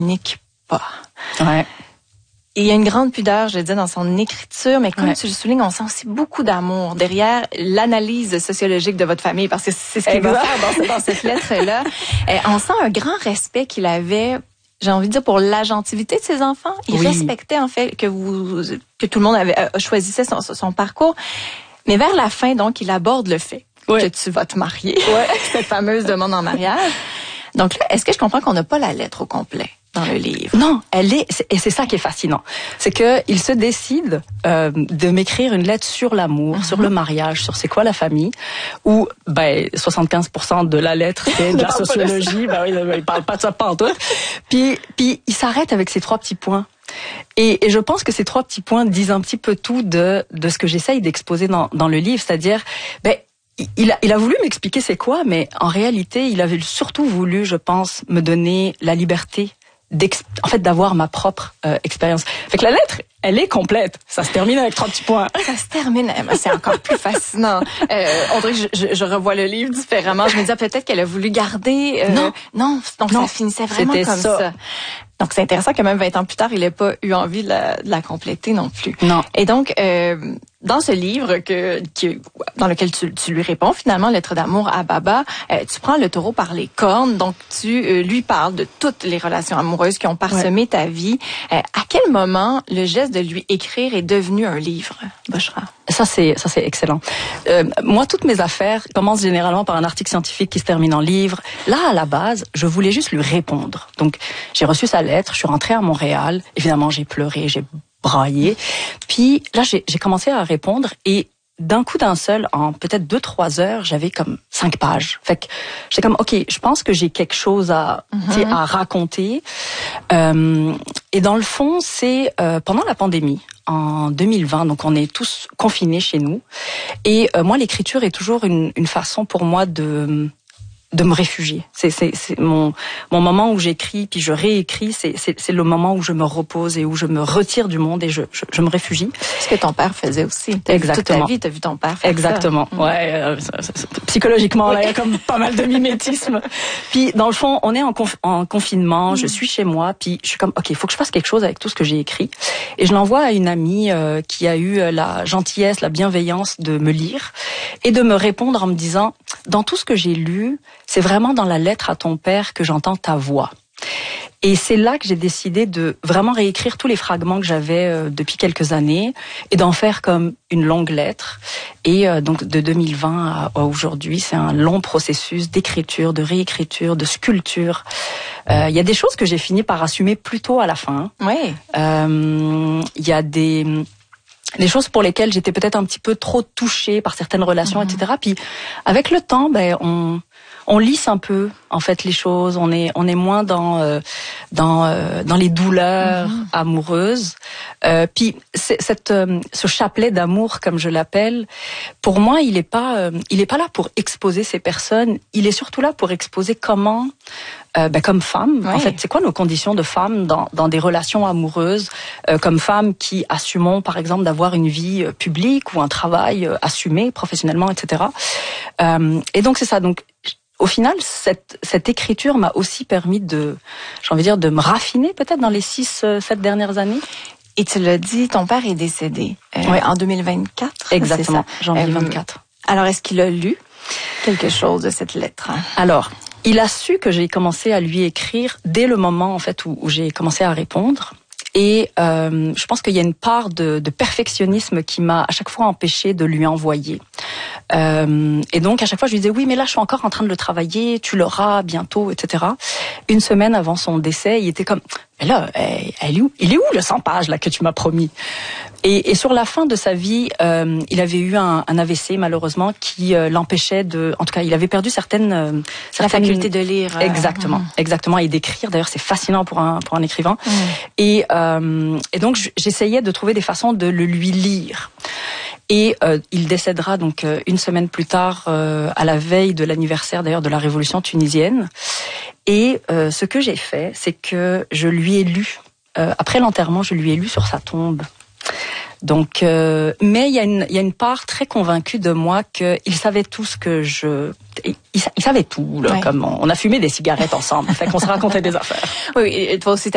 communique pas. Ouais. Et il y a une grande pudeur, je disais, dans son écriture, mais comme tu le soulignes, on sent aussi beaucoup d'amour derrière l'analyse sociologique de votre famille, parce que c'est ce qu'il va faire dans cette lettre-là. On sent un grand respect qu'il avait, j'ai envie de dire, pour l'agentivité de ses enfants. Il respectait, en fait, que tout le monde choisissait son parcours. Mais vers la fin, donc, il aborde le fait que tu vas te marier. Cette fameuse demande en mariage. Donc là, est-ce que je comprends qu'on n'a pas la lettre au complet dans le livre? Non, et c'est ça qui est fascinant. C'est que il se décide de m'écrire une lettre sur l'amour, sur le mariage, sur c'est quoi la famille, où 75% de la lettre c'est de la sociologie, il parle pas de ça pantoute. Puis il s'arrête avec ces 3 petits points. Et je pense que ces 3 petits points disent un petit peu tout de ce que j'essaye d'exposer dans le livre, c'est-à-dire il a voulu m'expliquer c'est quoi, mais en réalité, il avait surtout voulu, je pense, me donner la liberté d'avoir ma propre expérience. Fait que la lettre, elle est complète. Ça se termine avec 3 petits points. Ça se termine. C'est encore plus fascinant. On dirait que je revois le livre différemment. Je me disais peut-être qu'elle a voulu garder... Non, donc ça finissait vraiment comme ça. Donc c'est intéressant que même 20 ans plus tard, il n'ait pas eu envie de la compléter non plus. Non. Et donc... dans ce livre dans lequel tu lui réponds finalement, Lettre d'amour à Baba, tu prends le taureau par les cornes, donc tu lui parles de toutes les relations amoureuses qui ont parsemé ta vie. À quel moment le geste de lui écrire est devenu un livre, Bushra? Ça c'est excellent. Moi, toutes mes affaires commencent généralement par un article scientifique qui se termine en livre. Là, à la base, je voulais juste lui répondre. Donc, j'ai reçu sa lettre, je suis rentrée à Montréal. Évidemment, j'ai pleuré, j'ai braillé. Puis là, j'ai commencé à répondre et d'un coup d'un seul, en peut-être 2-3 heures, j'avais comme 5 pages. Fait que j'étais comme, OK, je pense que j'ai quelque chose à raconter. Et dans le fond, c'est pendant la pandémie, en 2020, donc on est tous confinés chez nous. Et moi, l'écriture est toujours une façon pour moi de me réfugier. C'est mon moment où j'écris puis je réécris, c'est le moment où je me repose et où je me retire du monde et je me réfugie. Ce que ton père faisait aussi. Exactement. Toute ta vie, t'as vu ton père faire Exactement. Ça. Ouais, psychologiquement là, il y a comme pas mal de mimétisme. Puis dans le fond, on est en confinement, je suis chez moi, puis je suis comme OK, il faut que je fasse quelque chose avec tout ce que j'ai écrit et je l'envoie à une amie qui a eu la gentillesse, la bienveillance de me lire et de me répondre en me disant dans tout ce que j'ai lu, c'est vraiment dans la lettre à ton père que j'entends ta voix. Et c'est là que j'ai décidé de vraiment réécrire tous les fragments que j'avais depuis quelques années et d'en faire comme une longue lettre. Et donc de 2020 à aujourd'hui, c'est un long processus d'écriture, de réécriture, de sculpture. Il y a des choses que j'ai fini par assumer plutôt à la fin. Oui. Il y a des choses pour lesquelles j'étais peut-être un petit peu trop touchée par certaines relations, etc. Puis avec le temps, on lisse un peu en fait les choses. On est moins dans les douleurs amoureuses. Puis ce chapelet d'amour, comme je l'appelle, pour moi, il est pas là pour exposer ces personnes. Il est surtout là pour exposer comment, comme femme, en fait, c'est quoi nos conditions de femme dans des relations amoureuses, comme femmes qui assumons, par exemple, d'avoir une vie publique ou un travail assumé professionnellement, etc. Et donc c'est ça. Donc au final, cette écriture m'a aussi permis de me raffiner peut-être dans les 6-7 dernières années. Et tu l'as dit, ton père est décédé en 2024. Exactement, janvier 24. Alors, est-ce qu'il a lu quelque chose de cette lettre? Alors, il a su que j'ai commencé à lui écrire dès le moment en fait où j'ai commencé à répondre. Et je pense qu'il y a une part de perfectionnisme qui m'a à chaque fois empêché de lui envoyer. Et donc à chaque fois je lui disais oui mais là je suis encore en train de le travailler, tu l'auras bientôt, etc. Une semaine avant son décès, il était comme mais là il est où le 100 pages là que tu m'as promis? Et sur la fin de sa vie, il avait eu un AVC malheureusement qui l'empêchait en tout cas il avait perdu certaines la faculté de lire. Exactement, et d'écrire. D'ailleurs c'est fascinant pour un écrivain. Et donc j'essayais de trouver des façons de le lui lire. Et il décédera donc une semaine plus tard, à la veille de l'anniversaire d'ailleurs de la révolution tunisienne. Et ce que j'ai fait, c'est que je lui ai lu, après l'enterrement, je lui ai lu sur sa tombe. Donc, mais il y a une part très convaincue de moi qu'il savait tout ce que il savait tout, là, comme on a fumé des cigarettes ensemble, fait qu'on se racontait des affaires. Oui, et toi aussi